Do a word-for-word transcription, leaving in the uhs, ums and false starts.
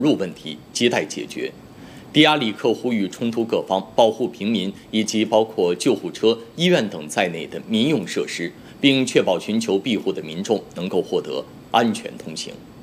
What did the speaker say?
入问题亟待解决。迪亚里克呼吁冲突各方保护平民以及包括救护车、医院等在内的民用设施，并确保寻求庇护的民众能够获得安全通行。